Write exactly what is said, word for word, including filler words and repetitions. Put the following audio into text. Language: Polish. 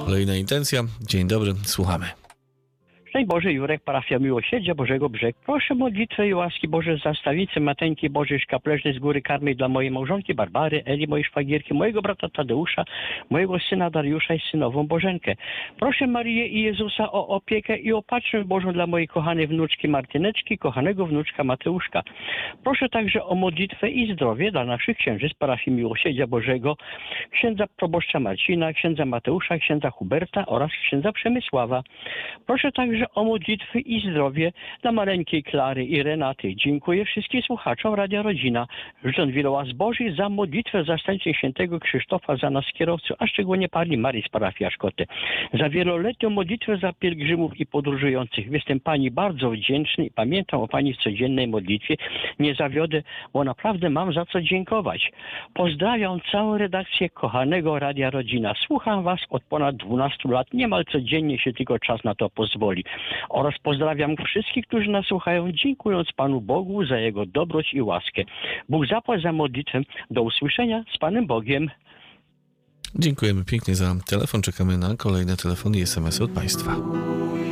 Kolejna intencja. Dzień dobry, słuchamy. Szczęść Boże, Jurek, parafia Miłosierdzia Bożego Brzeg. Proszę modlitwę i łaski Boże za stawicy Mateńki Bożej Szkapleżnej z Góry Karmej dla mojej małżonki Barbary, Eli, mojej szwagierki, mojego brata Tadeusza, mojego syna Dariusza i synową Bożenkę. Proszę Marię i Jezusa o opiekę i opatrzność Bożą dla mojej kochanej wnuczki Martyneczki, kochanego wnuczka Mateuszka. Proszę także o modlitwę i zdrowie dla naszych księży z parafii Miłosierdzia Bożego, księdza proboszcza Marcina, księdza Mateusza, księdza Huberta oraz księdza Przemysława. Proszę także o modlitwy i zdrowie dla maleńkiej Klary i Renaty. Dziękuję wszystkim słuchaczom Radia Rodzina, życząc wiele łask Bożych za modlitwę zastępczej świętego Krzysztofa za nas kierowców, a szczególnie Pani Marii z parafii Aszkoty. Za wieloletnią modlitwę za pielgrzymów i podróżujących. Jestem Pani bardzo wdzięczny i pamiętam o Pani w codziennej modlitwie. Nie zawiodę, bo naprawdę mam za co dziękować. Pozdrawiam całą redakcję kochanego Radia Rodzina. Słucham Was od ponad dwunastu lat, niemal codziennie się tylko czas na to pozwoli. Oraz pozdrawiam wszystkich, którzy nas słuchają, dziękując Panu Bogu za Jego dobroć i łaskę. Bóg zapłać za modlitwę. Do usłyszenia z Panem Bogiem. Dziękujemy pięknie za telefon. Czekamy na kolejne telefony i es em esy od Państwa.